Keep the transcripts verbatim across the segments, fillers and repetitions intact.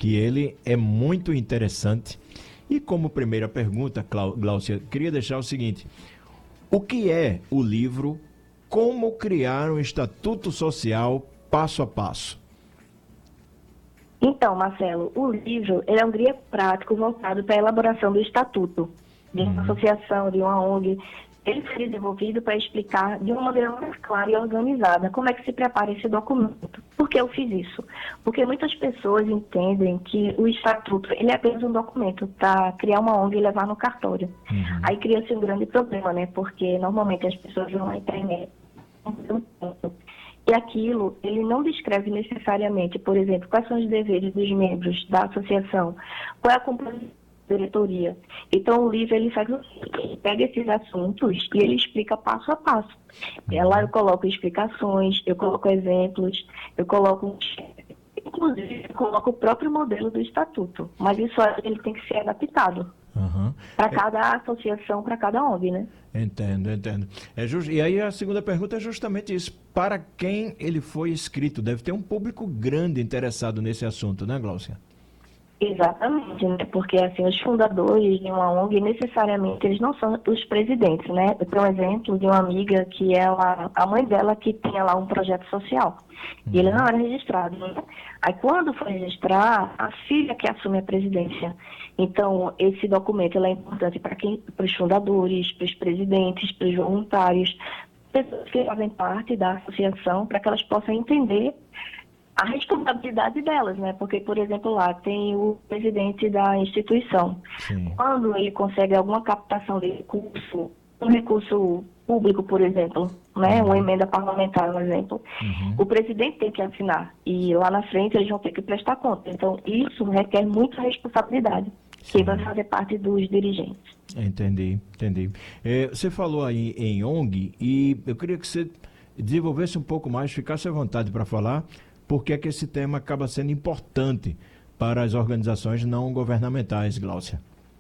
que ele é muito interessante. E como primeira pergunta, Gláucia, queria deixar o seguinte: o que é o livro Como Criar um Estatuto Social Passo a Passo? Então, Marcelo, o livro ele é um guia prático voltado para a elaboração do estatuto de uma uhum. associação, de uma O N G. Ele foi desenvolvido para explicar de uma maneira mais clara e organizada como é que se prepara esse documento. Por que eu fiz isso? Porque muitas pessoas entendem que o estatuto ele é apenas um documento para criar uma O N G e levar no cartório. Uhum. Aí cria-se um grande problema, né? Porque normalmente as pessoas vão na internet e aquilo, ele não descreve necessariamente, por exemplo, quais são os deveres dos membros da associação, qual é a composição da diretoria. Então, o livro, ele faz o ele pega esses assuntos e ele explica passo a passo. É, lá eu coloco explicações, eu coloco exemplos, eu coloco, inclusive, eu coloco o próprio modelo do estatuto, mas isso ele tem que ser adaptado. Uhum. Para cada é... associação, para cada O N G, né? Entendo, entendo. É just... E aí a segunda pergunta é justamente isso. Para quem ele foi escrito? Deve ter um público grande interessado nesse assunto, né, Gláucia? Exatamente, né? Porque assim, os fundadores de uma O N G, necessariamente, eles não são os presidentes, né? Eu tenho um exemplo de uma amiga que ela, a mãe dela que tinha lá um projeto social. Uhum. E ele não era registrado, né? Aí quando foi registrar, a filha que assume a presidência. Então, esse documento ele é importante para quem, para os fundadores, para os presidentes, para os voluntários, pessoas que fazem parte da associação, para que elas possam entender a responsabilidade delas, né? Porque, por exemplo, lá tem o presidente da instituição. Sim. Quando ele consegue alguma captação de recurso, um recurso público, por exemplo, né? Uhum. Uma emenda parlamentar, um exemplo, uhum. o presidente tem que assinar. E lá na frente eles vão ter que prestar conta. Então, isso requer muita responsabilidade. Sim. Que vai fazer parte dos dirigentes. Entendi, entendi. É, você falou aí em O N G e eu queria que você desenvolvesse um pouco mais, ficasse à vontade para falar, porque é que esse tema acaba sendo importante para as organizações não governamentais, Gláucia?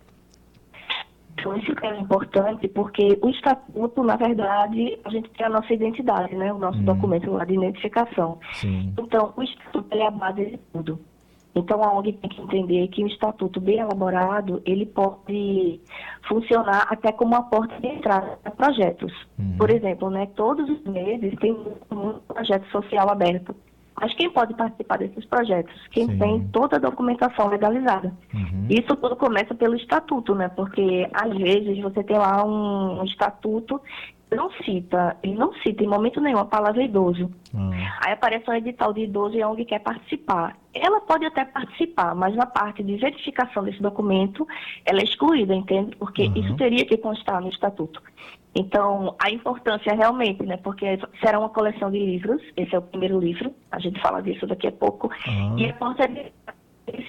Então, esse tema é importante porque o estatuto, na verdade, a gente tem a nossa identidade, né? O nosso hum. documento lá de identificação. Sim. Então, o estatuto ele é a base de tudo. Então, a O N G tem que entender que um estatuto bem elaborado, ele pode funcionar até como uma porta de entrada para projetos. Uhum. Por exemplo, né, todos os meses tem um projeto social aberto. Mas quem pode participar desses projetos? Quem Sim. tem toda a documentação legalizada. Uhum. Isso tudo começa pelo estatuto, né? Porque, às vezes, você tem lá um, um estatuto, não cita, ele não cita em momento nenhum a palavra idoso. Uhum. Aí aparece um edital de idoso e a O N G quer participar. Ela pode até participar, mas na parte de verificação desse documento, ela é excluída, entende? Porque uhum. isso teria que constar no estatuto. Então, a importância realmente, né, porque será uma coleção de livros, esse é o primeiro livro, a gente fala disso daqui a pouco, uhum. e a importância de...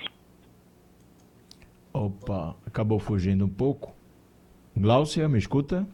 Opa, acabou fugindo um pouco. Gláucia, me escuta?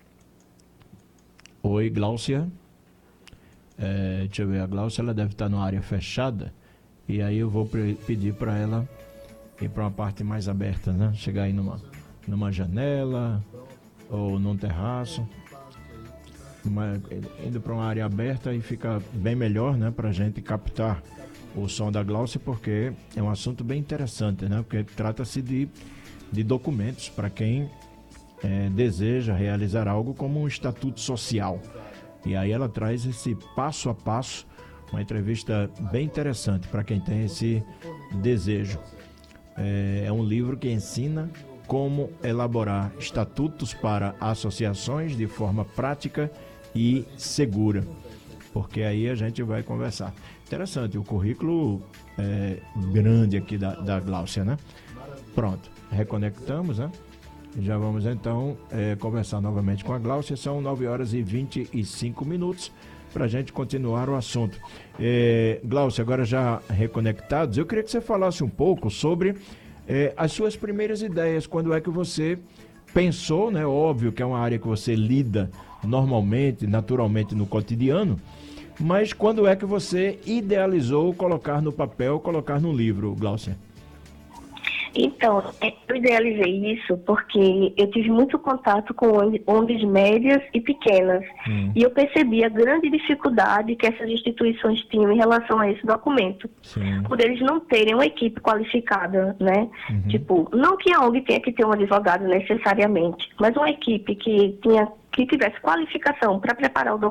Oi, Gláucia. É, deixa eu ver, a Gláucia ela deve estar numa área fechada, e aí eu vou pre- pedir para ela ir para uma parte mais aberta, né? Chegar aí numa, numa janela ou num terraço, uma, indo para uma área aberta e fica bem melhor, né, para a gente captar o som da Gláucia, porque é um assunto bem interessante, né, porque trata-se de, de documentos para quem é, deseja realizar algo como um estatuto social. E aí ela traz esse passo a passo, uma entrevista bem interessante para quem tem esse desejo. É, é um livro que ensina como elaborar estatutos para associações de forma prática e segura, porque aí a gente vai conversar. Interessante, o currículo é grande aqui da, da Gláucia, né? Pronto, reconectamos, né? Já vamos então é, conversar novamente com a Gláucia. São nove horas e vinte e cinco minutos para a gente continuar o assunto. É, Gláucia, agora já reconectados, eu queria que você falasse um pouco sobre É, as suas primeiras ideias, quando é que você pensou, né? Óbvio que é uma área que você lida normalmente, naturalmente no cotidiano, mas quando é que você idealizou colocar no papel, colocar no livro, Gláucia? Então, eu idealizei isso porque eu tive muito contato com O N Gs médias e pequenas. Hum. E eu percebi a grande dificuldade que essas instituições tinham em relação a esse documento. Sim. Por eles não terem uma equipe qualificada, né? Uhum. Tipo, não que a O N G tenha que ter um advogado necessariamente, mas uma equipe que, tinha, que tivesse qualificação para preparar o documento